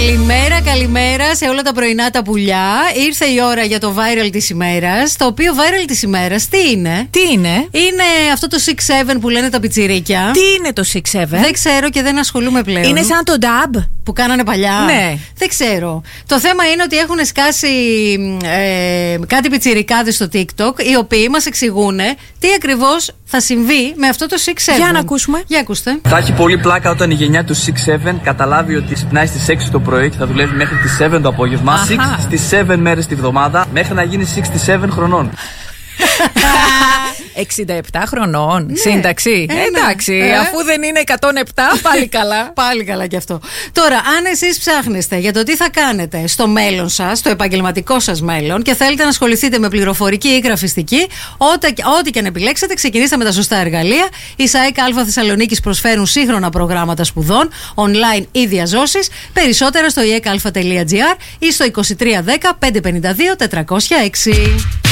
Καλημέρα σε όλα τα πρωινά τα πουλιά. Ήρθε η ώρα για το viral της ημέρας. Το οποίο viral της ημέρας τι είναι? Είναι αυτό το 6-7 που λένε τα πιτσιρίκια. Τι είναι το 6-7? Δεν ξέρω και δεν ασχολούμαι πλέον. Είναι σαν το dub που κάνανε παλιά. Ναι. Δεν ξέρω. Το θέμα είναι ότι έχουν σκάσει κάτι πιτσιρικάδες στο TikTok, οι οποίοι μας εξηγούν τι ακριβώς θα συμβεί με αυτό το 6-7. Για να ακούσουμε. Για ακούστε. Θα έχει πολύ πλάκα όταν η γενιά του 6-7 καταλάβει ότι ξυπνάει στις 6 το πρωί και θα δουλεύει μέχρι τις 7 το απόγευμα. 6 στις 7 μέρες τη βδομάδα μέχρι να γίνει 67 χρονών. 67 χρονών, ναι. Σύνταξη. Εντάξει, αφού δεν είναι 107, πάλι καλά. Πάλι καλά κι αυτό. Τώρα, αν εσείς ψάχνεστε για το τι θα κάνετε στο μέλλον σας, στο επαγγελματικό σας μέλλον, και θέλετε να ασχοληθείτε με πληροφορική ή γραφιστική, ό,τι και αν επιλέξετε, ξεκινήστε με τα σωστά εργαλεία. Οι ΣΑΕΚ Α Θεσσαλονίκης προσφέρουν σύγχρονα προγράμματα σπουδών, online ή διαζώσεις. Περισσότερα στο iecalfa.gr ή στο 2310 552 406.